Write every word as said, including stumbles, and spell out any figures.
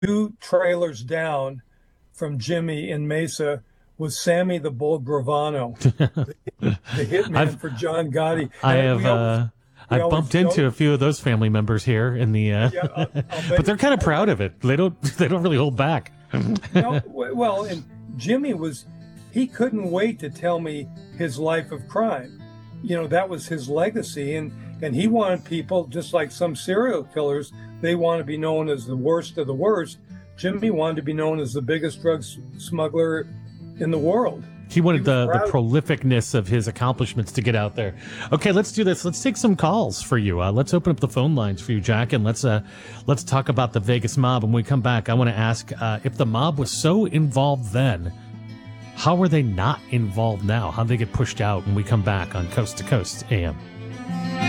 two trailers down from Jimmy in Mesa was Sammy the Bull Gravano, the, the hitman I've for John Gotti. I And have we always uh we I've always bumped into joke. a few of those family members here in the uh Yeah, I'll, I'll but bet. they're kind of I'll proud bet. of it. They don't they don't really hold back. No, w- well, and Jimmy was, he couldn't wait to tell me his life of crime. You know, that was his legacy. And, and he wanted people, just like some serial killers, they want to be known as the worst of the worst. Jimmy wanted to be known as the biggest drug s- smuggler in the world. He He wanted was the the proud. prolificness of his accomplishments to get out there. Okay, let's do this. Let's take some calls for you. Uh, let's open up the phone lines for you, Jack, and let's uh let's talk about the Vegas mob. And when we come back, I want to ask uh, if the mob was so involved then, how are they not involved now? How would they get pushed out when we come back on Coast to Coast A M?